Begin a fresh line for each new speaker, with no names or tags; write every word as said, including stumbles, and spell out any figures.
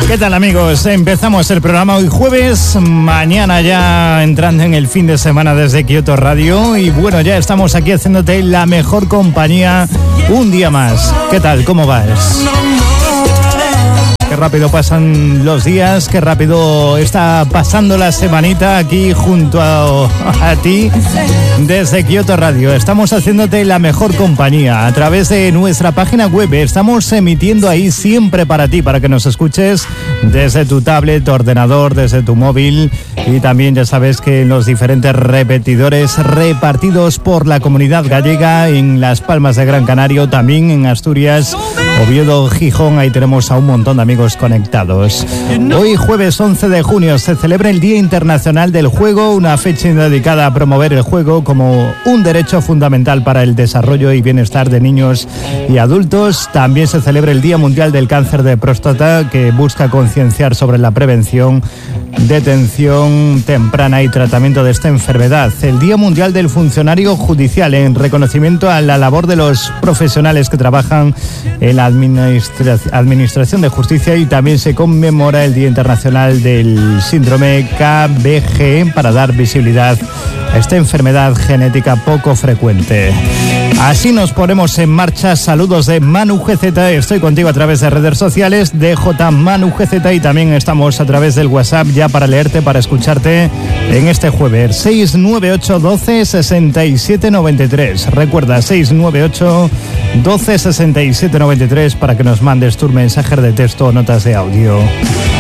¿Qué tal, amigos? Empezamos el programa hoy jueves, mañana ya entrando en el fin de semana desde Kyoto Radio y bueno, ya estamos aquí haciéndote la mejor compañía un día más. ¿Qué tal? ¿Cómo vas? Qué rápido pasan los días, qué rápido está pasando la semanita aquí junto a, a ti desde Kyoto Radio. Estamos haciéndote la mejor compañía a través de nuestra página web. Estamos emitiendo ahí siempre para ti, para que nos escuches desde tu tablet, ordenador, desde tu móvil y también ya sabes que en los diferentes repetidores repartidos por la comunidad gallega, en Las Palmas de Gran Canaria, también en Asturias, Oviedo, Gijón, ahí tenemos a un montón de amigos conectados. Hoy jueves once de junio se celebra el Día Internacional del Juego, una fecha dedicada a promover el juego como un derecho fundamental para el desarrollo y bienestar de niños y adultos. También se celebra el Día Mundial del Cáncer de Próstata, que busca concienciar sobre la prevención, detención temprana y tratamiento de esta enfermedad. El Día Mundial del Funcionario Judicial, en reconocimiento a la labor de los profesionales que trabajan en la administra- Administración de Justicia, y también se conmemora el Día Internacional del Síndrome K B G para dar visibilidad a esta enfermedad genética poco frecuente. Así nos ponemos en marcha. Saludos de Manu G Z, estoy contigo a través de redes sociales de J Manu G Z y también estamos a través del WhatsApp ya para leerte, para escucharte en este jueves. seis nueve ocho doce sesenta y siete noventa y tres. Recuerda, seis nueve ocho doce sesenta y siete noventa y tres para que nos mandes tu mensaje de texto o notas de audio.